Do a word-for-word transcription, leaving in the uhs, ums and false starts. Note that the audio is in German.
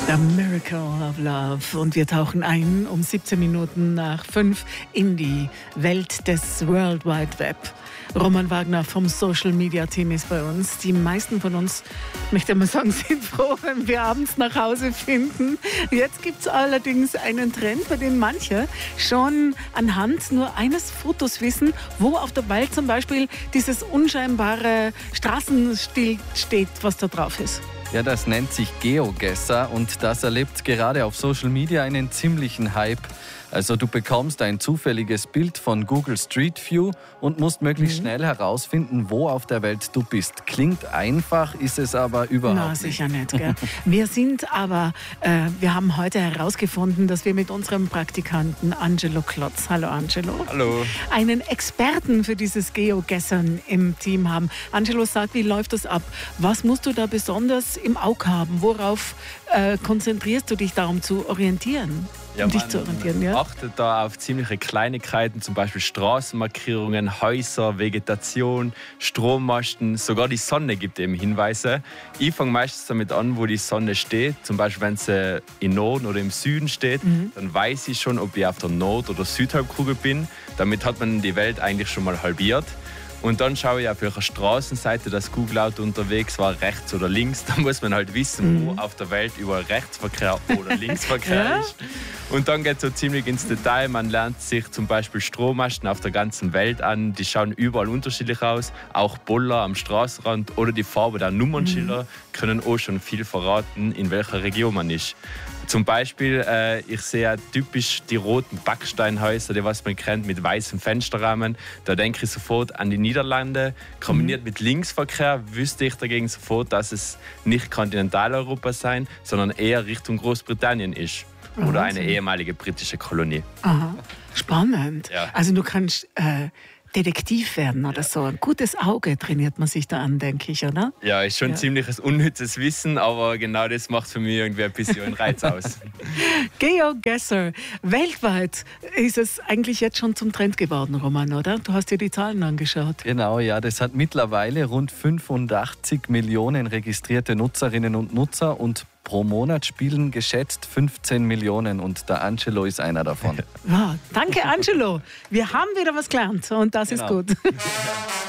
The Miracle of Love. Und wir tauchen ein um siebzehn Minuten nach fünf in die Welt des World Wide Web. Roman Wagner vom Social Media Team ist bei uns. Die meisten von uns, möchte ich mal sagen, sind froh, wenn wir abends nach Hause finden. Jetzt gibt es allerdings einen Trend, bei dem manche schon anhand nur eines Fotos wissen, wo auf der Welt zum Beispiel dieses unscheinbare Straßenschild steht, was da drauf ist. Ja, das nennt sich GeoGuessr und das erlebt gerade auf Social Media einen ziemlichen Hype. Also du bekommst ein zufälliges Bild von Google Street View und musst möglichst mhm. schnell herausfinden, wo auf der Welt du bist. Klingt einfach, ist es aber überhaupt Na, nicht. sicher nicht. Gell? Wir sind aber, äh, wir haben heute herausgefunden, dass wir mit unserem Praktikanten Angelo Klotz, hallo Angelo, hallo, einen Experten für dieses GeoGuessern im Team haben. Angelo, sag, wie läuft das ab? Was musst du da besonders im Auge haben? Worauf äh, konzentrierst du dich da, um zu orientieren? Ja, um dich zu orientieren, ja? Achtet da auf ziemliche Kleinigkeiten, zum Beispiel Straßenmarkierungen, Häuser, Vegetation, Strommasten, sogar die Sonne gibt eben Hinweise. Ich fange meistens damit an, wo die Sonne steht. Zum Beispiel, wenn sie im Norden oder im Süden steht, mhm. dann weiß ich schon, ob ich auf der Nord- oder Südhalbkugel bin. Damit hat man die Welt eigentlich schon mal halbiert. Und dann schaue ich auf welcher Straßenseite das Google-Auto unterwegs war, rechts oder links. Da muss man halt wissen, mhm. wo auf der Welt überall Rechtsverkehr oder Linksverkehr ja? ist. Und dann geht es so ziemlich ins Detail. Man lernt sich zum Beispiel Strommasten auf der ganzen Welt an. Die schauen überall unterschiedlich aus. Auch Boller am Straßenrand oder die Farbe der Nummernschilder mhm. können auch schon viel verraten, in welcher Region man ist. Zum Beispiel, äh, ich sehe typisch die roten Backsteinhäuser, die was man kennt, mit weißem Fensterrahmen. Da denke ich sofort an die Niederlande. Kombiniert mhm. mit Linksverkehr wüsste ich dagegen sofort, dass es nicht Kontinentaleuropa sein, sondern eher Richtung Großbritannien ist. Oder eine ehemalige britische Kolonie. Aha. Spannend. Ja. Also du kannst äh, Detektiv werden oder ja. so. Ein gutes Auge trainiert man sich da an, denke ich, oder? Ja, ist schon ja. ziemliches unnützes Wissen, aber genau das macht für mich irgendwie ein bisschen einen Reiz aus. GeoGuessr. Weltweit ist es eigentlich jetzt schon zum Trend geworden, Roman, oder? Du hast dir die Zahlen angeschaut. Genau, ja. Das hat mittlerweile rund fünfundachtzig Millionen registrierte Nutzerinnen und Nutzer und pro Monat spielen geschätzt fünfzehn Millionen und der Angelo ist einer davon. Ja, danke, Angelo. Wir haben wieder was gelernt und das genau. ist gut.